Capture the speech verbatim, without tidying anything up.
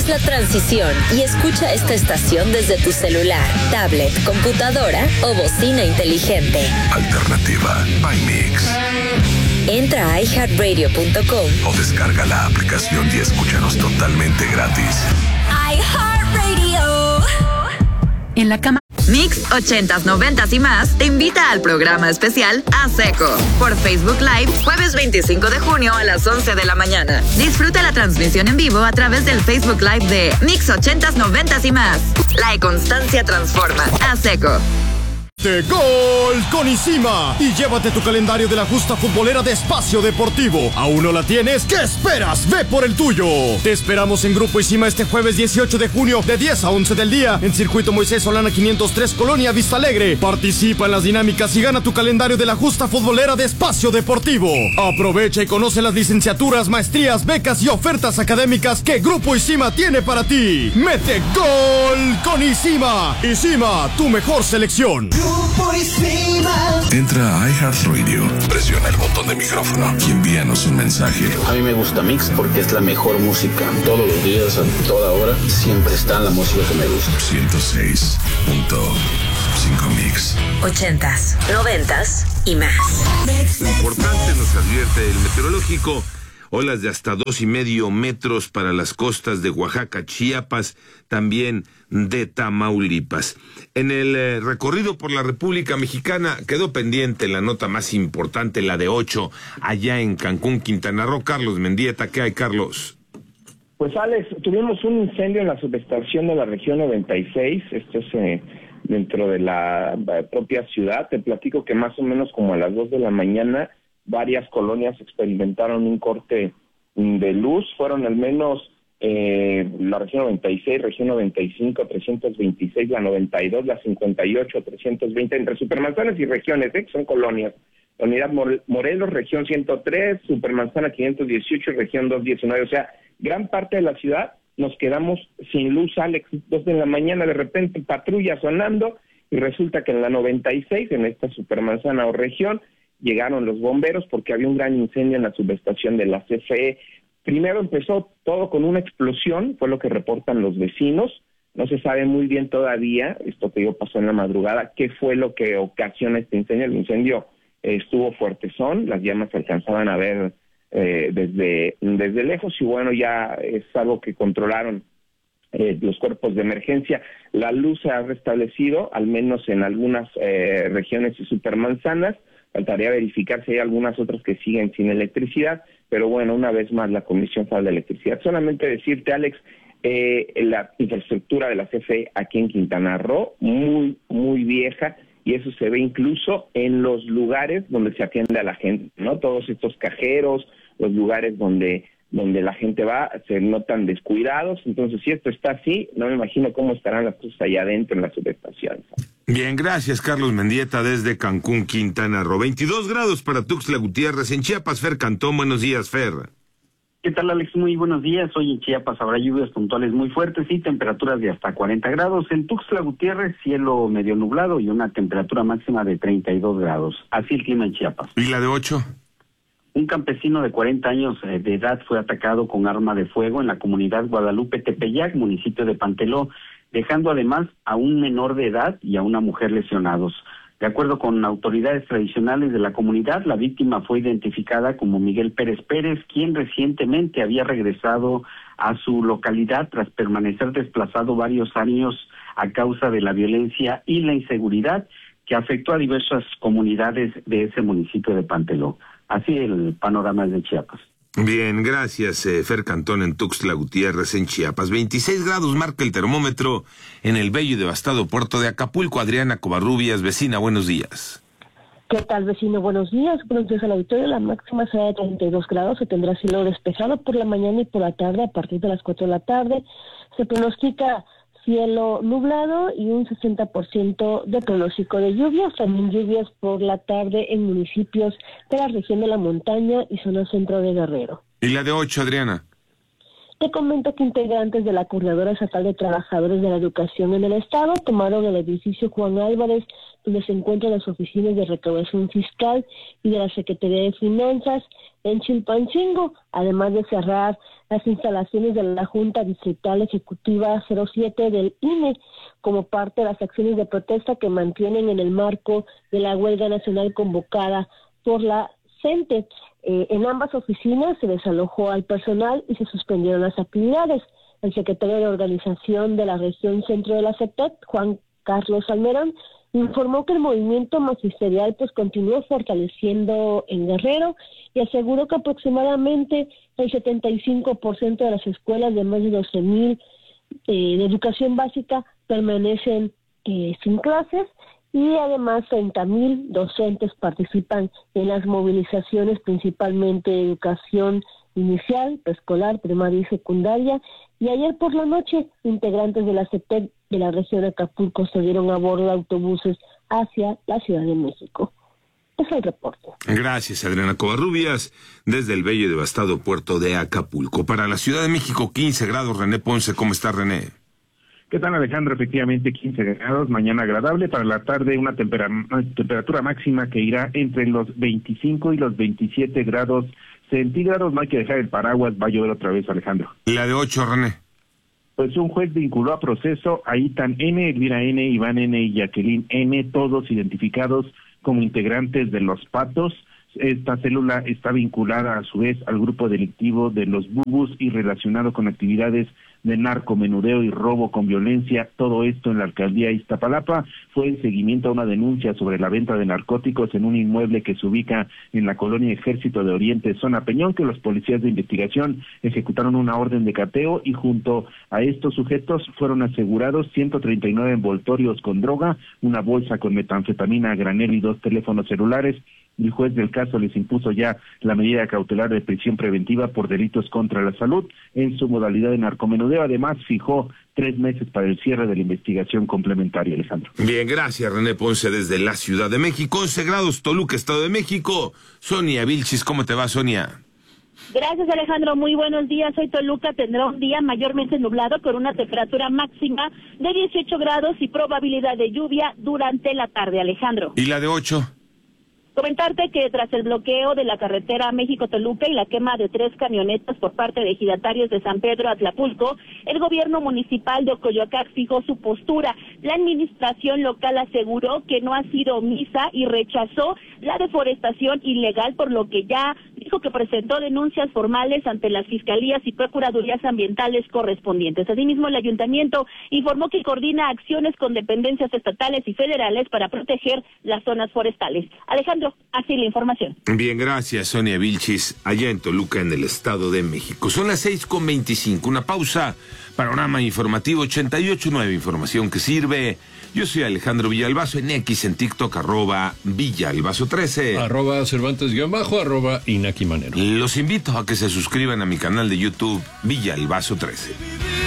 Haz la transición y escucha esta estación desde tu celular, tablet, computadora o bocina inteligente. Alternativa by Mix. Entra a i heart radio punto com o descarga la aplicación y escúchanos totalmente gratis. iHeartRadio. En la cama. Mix ochentas, noventas y más te invita al programa especial A Seco por Facebook Live, jueves veinticinco de junio a las once de la mañana. Disfruta la transmisión en vivo a través del Facebook Live de Mix ochentas, noventas y más. La constancia transforma. A Seco. De gol con Isima y llévate tu calendario de la justa futbolera de Espacio Deportivo. ¿Aún no la tienes? ¿Qué esperas? Ve por el tuyo. Te esperamos en Grupo Isima este jueves dieciocho de junio de diez a once del día en Circuito Moisés Solana quinientos tres, Colonia Vista Alegre. Participa en las dinámicas y gana tu calendario de la justa futbolera de Espacio Deportivo. Aprovecha y conoce las licenciaturas, maestrías, becas y ofertas académicas que Grupo Isima tiene para ti. Mete gol con Isima. Isima, tu mejor selección. Entra a iHeartRadio, presiona el botón de micrófono y envíanos un mensaje. A mí me gusta Mix porque es la mejor música. Todos los días, a toda hora, siempre está la música que me gusta. ciento seis punto cinco Mix. Ochentas, noventas y más. Importante nos advierte el meteorológico. Olas de hasta dos y medio metros para las costas de Oaxaca, Chiapas, también de Tamaulipas. En el eh, recorrido por la República Mexicana quedó pendiente la nota más importante, la de ocho, allá en Cancún, Quintana Roo. Carlos Mendieta, ¿qué hay, Carlos? Pues Alex, tuvimos un incendio en la subestación de la región noventa y seis, esto es eh, dentro de la eh, propia ciudad. Te platico que más o menos como a las dos de la mañana varias colonias experimentaron un corte de luz, fueron al menos eh, la región noventa y seis, región noventa y cinco, trescientos veintiséis, la noventa y dos, la cincuenta y ocho, trescientos veinte, entre Supermanzanas y regiones, ¿eh? Son colonias. La unidad Morelos, región ciento tres, Supermanzana quinientos dieciocho y región doscientos diecinueve, o sea, gran parte de la ciudad nos quedamos sin luz, Alex, dos de la mañana, de repente patrulla sonando, y resulta que en la noventa y seis, en esta Supermanzana o región, llegaron los bomberos porque había un gran incendio en la subestación de la C F E. Primero empezó todo con una explosión, fue lo que reportan los vecinos. No se sabe muy bien todavía, esto que yo pasó en la madrugada, qué fue lo que ocasiona este incendio. El incendio eh, estuvo fuertezón, las llamas se alcanzaban a ver eh, desde, desde lejos y bueno, ya es algo que controlaron eh, los cuerpos de emergencia. La luz se ha restablecido, al menos en algunas eh, regiones y supermanzanas. Faltaría verificar si hay algunas otras que siguen sin electricidad, pero bueno, una vez más la Comisión Federal de Electricidad. Solamente decirte, Alex, eh, la infraestructura de la C F E aquí en Quintana Roo, muy, muy vieja, y eso se ve incluso en los lugares donde se atiende a la gente, ¿no? Todos estos cajeros, los lugares donde donde la gente va, se notan descuidados. Entonces, si esto está así, no me imagino cómo estarán las cosas allá adentro en la subestación. Bien, gracias, Carlos Mendieta, desde Cancún, Quintana Roo. veintidós grados para Tuxtla Gutiérrez. En Chiapas, Fer Cantón, buenos días, Fer. ¿Qué tal, Alex? Muy buenos días. Hoy en Chiapas habrá lluvias puntuales muy fuertes y temperaturas de hasta cuarenta grados. En Tuxtla Gutiérrez, cielo medio nublado y una temperatura máxima de treinta y dos grados. Así el clima en Chiapas. ¿Y la de ocho? Un campesino de cuarenta años de edad fue atacado con arma de fuego en la comunidad Guadalupe Tepeyac, municipio de Panteló, dejando además a un menor de edad y a una mujer lesionados. De acuerdo con autoridades tradicionales de la comunidad, la víctima fue identificada como Miguel Pérez Pérez, quien recientemente había regresado a su localidad tras permanecer desplazado varios años a causa de la violencia y la inseguridad que afectó a diversas comunidades de ese municipio de Panteló. Así el panorama de Chiapas. Bien, gracias, eh, Fer Cantón en Tuxtla Gutiérrez, en Chiapas. veintiséis grados marca el termómetro en el bello y devastado puerto de Acapulco. Adriana Covarrubias, vecina, buenos días. ¿Qué tal, vecino? Buenos días. Buenos días al auditorio. La máxima será de treinta y dos grados. Se tendrá cielo despejado por la mañana y por la tarde. A partir de las cuatro de la tarde se pronostica cielo nublado y un sesenta por ciento de pronóstico de lluvias. También lluvias por la tarde en municipios de la región de la montaña y zona centro de Guerrero. ¿Y la de ocho, Adriana? Te comento que integrantes de la Coordinadora Estatal de Trabajadores de la Educación en el Estado tomaron el edificio Juan Álvarez, donde se encuentran las oficinas de recaudación fiscal y de la Secretaría de Finanzas en Chilpancingo, además de cerrar las instalaciones de la Junta Distrital Ejecutiva cero siete del I N E, como parte de las acciones de protesta que mantienen en el marco de la huelga nacional convocada por la CENTE. Eh, en ambas oficinas se desalojó al personal y se suspendieron las actividades. El secretario de Organización de la Región Centro de la CETEC, Juan Carlos Almerón, informó que el movimiento magisterial pues continúa fortaleciendo en Guerrero y aseguró que aproximadamente el setenta y cinco por ciento de las escuelas de más de doce mil eh, de educación básica permanecen eh, sin clases, y además treinta mil docentes participan en las movilizaciones, principalmente de educación inicial, preescolar, primaria y secundaria. Y ayer por la noche, integrantes de la CETEC de la región de Acapulco se dieron a bordo de autobuses hacia la Ciudad de México. Es el reporte. Gracias, Adriana Covarrubias, desde el bello y devastado puerto de Acapulco. Para la Ciudad de México, quince grados. René Ponce, ¿cómo está, René? ¿Qué tal, Alejandro? Efectivamente, quince grados, mañana agradable. Para la tarde, una, tempera una temperatura máxima que irá entre los veinticinco y los veintisiete grados centígrados. No hay que dejar el paraguas, va a llover otra vez, Alejandro. ¿La de ocho, René? Pues un juez vinculó a proceso a Itan N, Elvira N, Iván N y Jacqueline N, todos identificados como integrantes de Los Patos. Esta célula está vinculada a su vez al grupo delictivo de los Bubus y relacionado con actividades de narcomenudeo y robo con violencia. Todo esto en la alcaldía de Iztapalapa fue en seguimiento a una denuncia sobre la venta de narcóticos en un inmueble que se ubica en la colonia Ejército de Oriente, zona Peñón, que los policías de investigación ejecutaron una orden de cateo y junto a estos sujetos fueron asegurados ciento treinta y nueve envoltorios con droga, una bolsa con metanfetamina a granel y dos teléfonos celulares. El juez del caso les impuso ya la medida cautelar de prisión preventiva por delitos contra la salud en su modalidad de narcomenudeo. Además, fijó tres meses para el cierre de la investigación complementaria, Alejandro. Bien, gracias, René Ponce, desde la Ciudad de México. once grados, Toluca, Estado de México. Sonia Vilchis, ¿cómo te va, Sonia? Gracias, Alejandro. Muy buenos días. Hoy Toluca tendrá un día mayormente nublado con una temperatura máxima de dieciocho grados y probabilidad de lluvia durante la tarde, Alejandro. ¿Y la de ocho? Comentarte que tras el bloqueo de la carretera México-Toluca y la quema de tres camionetas por parte de ejidatarios de San Pedro a Tlapulco, el gobierno municipal de Ocoyoacac fijó su postura. La administración local aseguró que no ha sido omisa y rechazó la deforestación ilegal, por lo que ya dijo que presentó denuncias formales ante las fiscalías y procuradurías ambientales correspondientes. Asimismo, el ayuntamiento informó que coordina acciones con dependencias estatales y federales para proteger las zonas forestales. Alejandro, así la información. Bien, gracias, Sonia Vilchis, allá en Toluca, en el Estado de México. Son las seis con veinticinco, una pausa, panorama informativo ochenta y ocho punto nueve, información que sirve. Yo soy Alejandro Villalbazo, en X, en TikTok, arroba Villalbazo trece. Arroba Cervantes guión bajo, arroba Inaki Manero. Los invito a que se suscriban a mi canal de YouTube, Villalbazo trece.